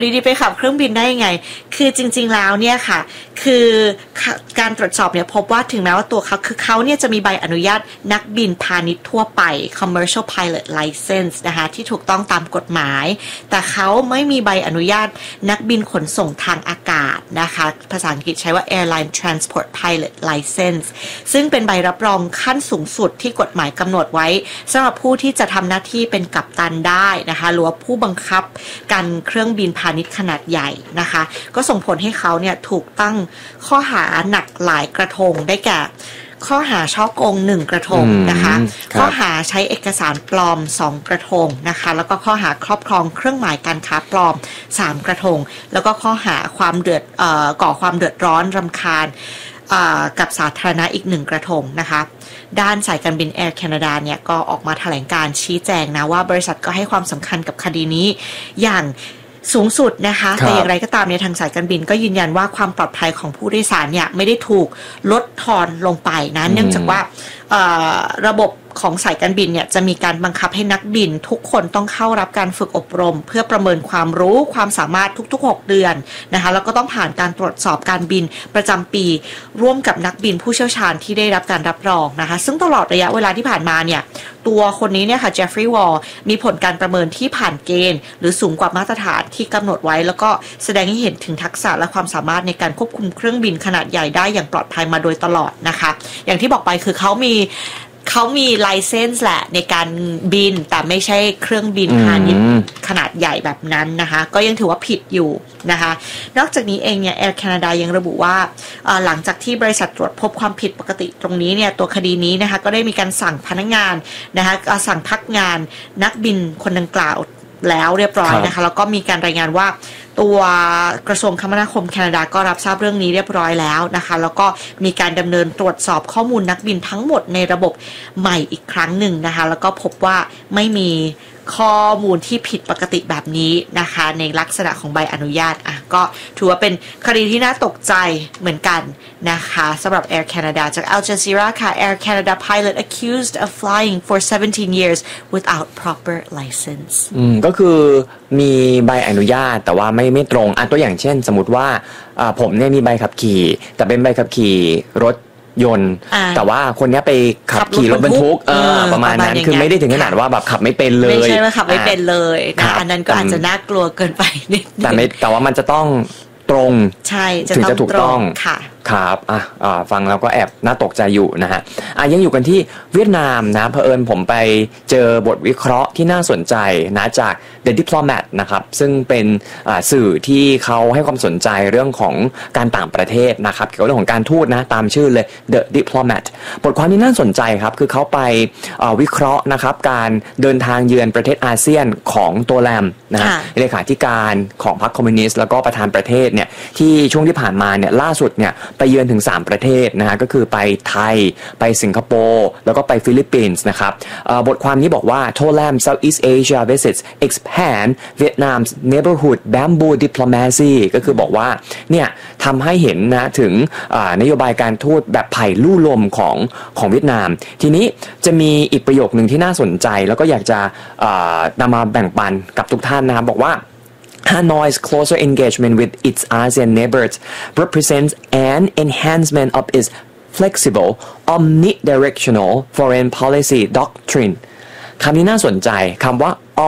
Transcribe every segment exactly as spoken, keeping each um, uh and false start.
ดีๆไปขับเครื่องบินได้ยังไงคือจริงๆแล้วเนี่ยค่ะคือการตรวจสอบเนี่ยพบว่าถึงแม้ว่าตัวเขาคือเขาเนี่ยจะมีใบอนุญาตนักบินพาณิชย์ทั่วไป commercial pilot license นะคะที่ถูกต้องตามกฎหมายแต่เขาไม่มีใบอนุญาตนักบินขนส่งทางอากาศนะคะภาษาอังกฤษใช้ว่า airline transport pilot license ซึ่งเป็นใบรับรองขั้นสูงสุดที่กฎหมายกำหนดไว้สำหรับผู้ที่จะทำหน้าที่เป็นกัปตันได้นะคะหรือว่าผู้บังคับการเครื่องบินพาณิชย์ขนาดใหญ่นะคะก็ส่งผลให้เขาเนี่ยถูกตั้งข้อหาหนักหลายกระทงได้แก่ข้อหาฉ้อโกงหนึ่งกระทงนะคะข้อหาใช้เอกสารปลอมสองกระทงนะคะแล้วก็ข้อหาครอบครองเครื่องหมายการค้าปลอมสามกระทงแล้วก็ข้อหาความเดือดเอ่อก่อความเดือดร้อนรำคาญกับสาธารณะอีกหนึ่งกระทงนะคะด้านสายการบินแอร์แคนาดาเนี่ยก็ออกมาแถลงการชี้แจงนะว่าบริษัทก็ให้ความสำคัญกับคดีนี้อย่างสูงสุดนะคะแต่อย่างไรก็ตามในทางสายการบินก็ยืนยันว่าความปลอดภัยของผู้โดยสารเนี่ยไม่ได้ถูกลดทอนลงไปนะเนื่องจากว่าระบบของสายการบินเนี่ยจะมีการบังคับให้นักบินทุกคนต้องเข้ารับการฝึกอบรมเพื่อประเมินความรู้ความสามารถทุกๆหกเดือนนะคะแล้วก็ต้องผ่านการตรวจสอบการบินประจำปีร่วมกับนักบินผู้เชี่ยวชาญที่ได้รับการรับรองนะคะซึ่งตลอดระยะเวลาที่ผ่านมาเนี่ยตัวคนนี้เนี่ยค่ะเจฟฟรีย์วอลมีผลการประเมินที่ผ่านเกณฑ์หรือสูงกว่ามาตรฐานที่กำหนดไว้แล้วก็แสดงให้เห็นถึงทักษะและความสามารถในการควบคุมเครื่องบินขนาดใหญ่ได้อย่างปลอดภัยมาโดยตลอดนะคะอย่างที่บอกไปคือเขามีเขามีไลเซนส์แหละในการบินแต่ไม่ใช่เครื่องบินพาณิชย์ขนาดใหญ่แบบนั้นนะคะก็ยังถือว่าผิดอยู่นะคะนอกจากนี้เองเนี่ย Air Canada ยังระบุว่าหลังจากที่บริษัทตรวจพบความผิดปกติตรงนี้เนี่ยตัวคดีนี้นะคะก็ได้มีการสั่งพนักงานนะคะสั่งพักงานนักบินคนดังกล่าวแล้วเรียบร้อยนะคะแล้วก็มีการรายงานว่าตัวกระทรวงคมนาคมแคนาดาก็รับทราบเรื่องนี้เรียบร้อยแล้วนะคะแล้วก็มีการดำเนินตรวจสอบข้อมูลนักบินทั้งหมดในระบบใหม่อีกครั้งหนึ่งนะคะแล้วก็พบว่าไม่มีข้อมูลที่ผิดปกติแบบนี้นะคะในลักษณะของใบอนุญาตอ่ะก็ถือว่าเป็นคดีที่น่าตกใจเหมือนกันนะคะสำหรับ Air Canada จาก Al Jazeera ค่ะ Air Canada pilot accused of flying for seventeen years without proper license อืมก็คือมีใบอนุญาตแต่ว่าไม่ไม่ตรงอ่ะตัวอย่างเช่นสมมติว่าอ่าผมเนี่ยมีใบขับขี่แต่เป็นใบขับขี่รถยนต์แต่ว่าคนนี้ไปขับขี่รถบรรทุกเออประมาณนั้นคือไม่ได้ถึงขนาดว่าแบบขับไม่เป็นเลยไม่ใช่ว่าขับไม่เป็นเลยนะอันนั้นก็อาจจะน่ากลัวเกินไปนิดนึงแต่ไม่แต่ว่ามันจะต้องตรงใช่ถึงจะถูกต้องค่ะครับอ่ะอ่าฟังแล้วก็แอบน่าตกใจอยู่นะฮะอ่ะยังอยู่กันที่เวียดนามนะเผอิญผมไปเจอบทวิเคราะห์ที่น่าสนใจนะจาก The Diplomat นะครับซึ่งเป็นอ่าสื่อที่เขาให้ความสนใจเรื่องของการต่างประเทศนะครับเกี่ยวกับเรื่องของการทูตนะตามชื่อเลย The Diplomat บทความนี้น่าสนใจครับคือเขาไปอ่าวิเคราะห์นะครับการเดินทางเยือนประเทศอาเซียนของตัวแรมนะฮะเลขาธิการของพรรคคอมมิวนิสต์แล้วก็ประธานประเทศเนี่ยที่ช่วงที่ผ่านมาเนี่ยล่าสุดเนี่ยไปเยือนถึงสามประเทศนะฮะก็คือไปไทยไปสิงคโปร์แล้วก็ไปฟิลิปปินส์นะครับบทความนี้บอกว่า Tholam Southeast Asia visits expand Vietnam's neighborhood bamboo diplomacy ก็คือบอกว่าเนี่ยทำให้เห็นนะถึงนโยบายการทูตแบบไผ่ลู่ลมของของเวียดนามทีนี้จะมีอีกประโยคนึงที่น่าสนใจแล้วก็อยากจะนำมาแบ่งปันกับทุกท่านนะครับบอกว่าHanoi's closer engagement with its ASEAN neighbors represents an enhancement of its flexible, omnidirectional foreign policy doctrine. คำนี้น่าสนใจคำว่า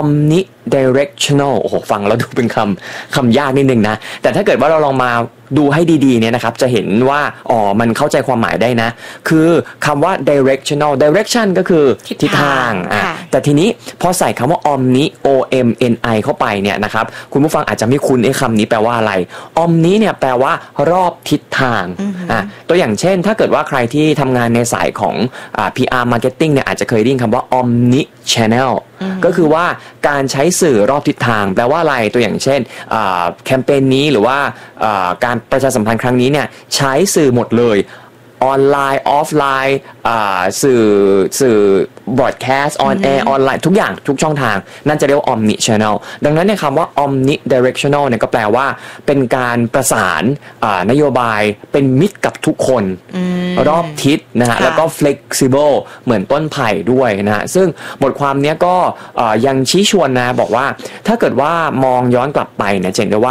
omnidirectional โอ้โหฟังแล้วดูเป็นคำคำยากนิดนึงนะแต่ถ้าเกิดว่าเราลองมาดูให้ดีๆเนี่ยนะครับจะเห็นว่าอ๋อมันเข้าใจความหมายได้นะคือคำว่า directional direction ก็คือทิศทางอ่ะแต่ทีนี้พอใส่คำว่า omni o m n i เข้าไปเนี่ยนะครับคุณผู้ฟังอาจจะไม่คุ้นไอ้คำนี้แปลว่าอะไร omni เนี่ยแปลว่ารอบทิศทางอ่ะตัวอย่างเช่นถ้าเกิดว่าใครที่ทำงานในสายของอ่า พี อาร์ marketing เนี่ยอาจจะเคยได้ยินคำว่า omni channel ก็คือว่าการใช้สื่อรอบทิศทางแปลว่าอะไรตัวอย่างเช่นแคมเปญนี้หรือว่าการประชาสัมพันธ์ครั้งนี้เนี่ยใช้สื่อหมดเลยออนไลน์ออฟไลน์สื่อสื่อบรอดแคสต์ออนแอร์ออนไลน์ทุกอย่างทุกช่องทางนั่นจะเรียกว่า omni channel ดังนั้นในคำว่า omni directional เนี่ยก็แปลว่าเป็นการประสานนโยบายเป็นมิตรกับทุกคนรอบทิศนะฮะแล้วก็ flexible เหมือนต้นไผ่ด้วยนะฮะซึ่งบทความนี้ก็ยังชี้ชวนนะบอกว่าถ้าเกิดว่ามองย้อนกลับไปเนี่ยจะเห็นได้ว่า